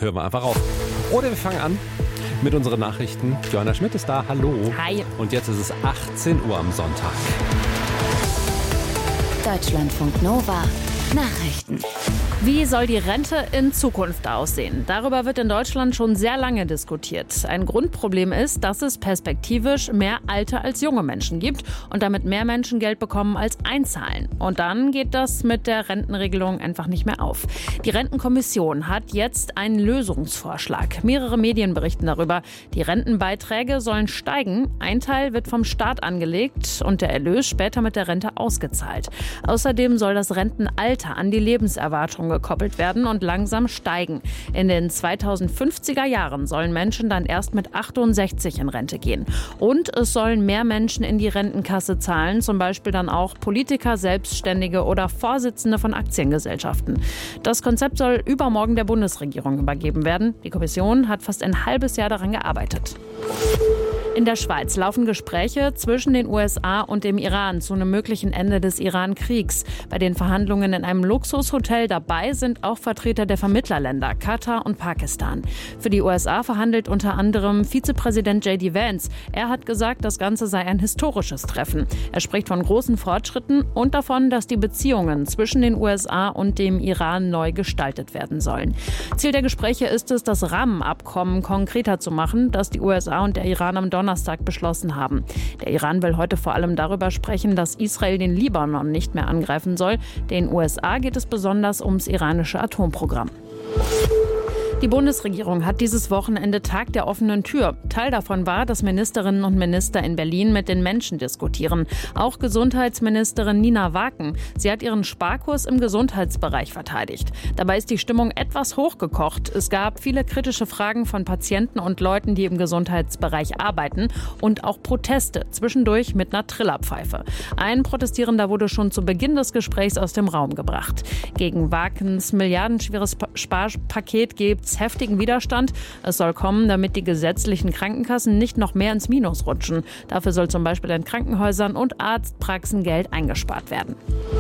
hören wir einfach auf. Oder wir fangen an mit unseren Nachrichten. Johanna Schmidt ist da, hallo. Hi. Und jetzt ist es 18 Uhr am Sonntag. Deutschlandfunk Nova. Nachrichten. Wie soll die Rente in Zukunft aussehen? Darüber wird in Deutschland schon sehr lange diskutiert. Ein Grundproblem ist, dass es perspektivisch mehr alte als junge Menschen gibt und damit mehr Menschen Geld bekommen als einzahlen. Und dann geht das mit der Rentenregelung einfach nicht mehr auf. Die Rentenkommission hat jetzt einen Lösungsvorschlag. Mehrere Medien berichten darüber. Die Rentenbeiträge sollen steigen. Ein Teil wird vom Staat angelegt und der Erlös später mit der Rente ausgezahlt. Außerdem soll das Rentenalter an die Lebenserwartung gekoppelt werden und langsam steigen. In den 2050er Jahren sollen Menschen dann erst mit 68 in Rente gehen. Und es sollen mehr Menschen in die Rentenkasse zahlen, zum Beispiel dann auch Politiker, Selbstständige oder Vorsitzende von Aktiengesellschaften. Das Konzept soll übermorgen der Bundesregierung übergeben werden. Die Kommission hat fast ein halbes Jahr daran gearbeitet. In der Schweiz laufen Gespräche zwischen den USA und dem Iran zu einem möglichen Ende des Iran-Kriegs. Bei den Verhandlungen in einem Luxushotel dabei sind auch Vertreter der Vermittlerländer Katar und Pakistan. Für die USA verhandelt unter anderem Vizepräsident J.D. Vance. Er hat gesagt, das Ganze sei ein historisches Treffen. Er spricht von großen Fortschritten und davon, dass die Beziehungen zwischen den USA und dem Iran neu gestaltet werden sollen. Ziel der Gespräche ist es, das Rahmenabkommen konkreter zu machen, das die USA und der Iran am Donnerstag beschlossen haben. Der Iran will heute vor allem darüber sprechen, dass Israel den Libanon nicht mehr angreifen soll. Den USA geht es besonders ums iranische Atomprogramm. Die Bundesregierung hat dieses Wochenende Tag der offenen Tür. Teil davon war, dass Ministerinnen und Minister in Berlin mit den Menschen diskutieren. Auch Gesundheitsministerin Nina Waken. Sie hat ihren Sparkurs im Gesundheitsbereich verteidigt. Dabei ist die Stimmung etwas hochgekocht. Es gab viele kritische Fragen von Patienten und Leuten, die im Gesundheitsbereich arbeiten. Und auch Proteste, zwischendurch mit einer Trillerpfeife. Ein Protestierender wurde schon zu Beginn des Gesprächs aus dem Raum gebracht. Gegen Wakens milliardenschweres Sparpaket gibt's heftigen Widerstand. Es soll kommen, damit die gesetzlichen Krankenkassen nicht noch mehr ins Minus rutschen. Dafür soll zum Beispiel in Krankenhäusern und Arztpraxen Geld eingespart werden.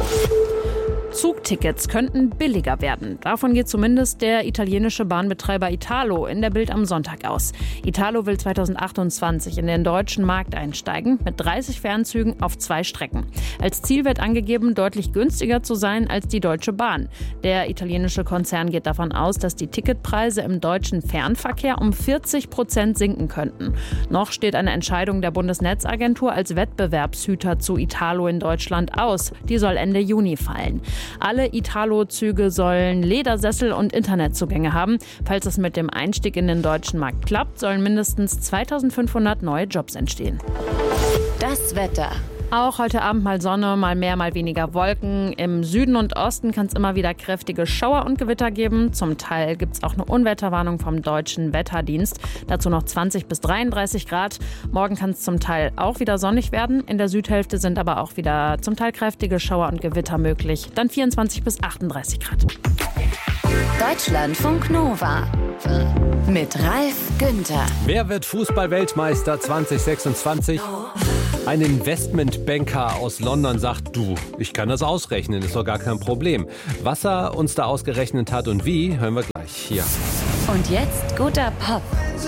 Zugtickets könnten billiger werden. Davon geht zumindest der italienische Bahnbetreiber Italo in der Bild am Sonntag aus. Italo will 2028 in den deutschen Markt einsteigen mit 30 Fernzügen auf 2 Strecken. Als Ziel wird angegeben, deutlich günstiger zu sein als die Deutsche Bahn. Der italienische Konzern geht davon aus, dass die Ticketpreise im deutschen Fernverkehr um 40% sinken könnten. Noch steht eine Entscheidung der Bundesnetzagentur als Wettbewerbshüter zu Italo in Deutschland aus. Die soll Ende Juni fallen. Alle Italo-Züge sollen Ledersessel und Internetzugänge haben. Falls es mit dem Einstieg in den deutschen Markt klappt, sollen mindestens 2500 neue Jobs entstehen. Das Wetter. Auch heute Abend mal Sonne, mal mehr, mal weniger Wolken. Im Süden und Osten kann es immer wieder kräftige Schauer und Gewitter geben. Zum Teil gibt es auch eine Unwetterwarnung vom Deutschen Wetterdienst. Dazu noch 20 bis 33 Grad. Morgen kann es zum Teil auch wieder sonnig werden. In der Südhälfte sind aber auch wieder zum Teil kräftige Schauer und Gewitter möglich. Dann 24 bis 38 Grad. Deutschlandfunk Nova. Mit Ralf Günther. Wer wird Fußball-Weltmeister 2026? Ein Investmentbanker aus London sagt, du, ich kann das ausrechnen, ist doch gar kein Problem. Was er uns da ausgerechnet hat und wie, hören wir gleich hier. Und jetzt guter Pop.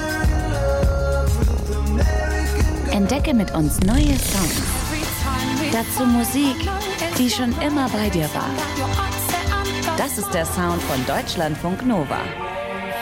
Entdecke mit uns neue Songs. Dazu Musik, die schon immer bei dir war. Das ist der Sound von Deutschlandfunk Nova.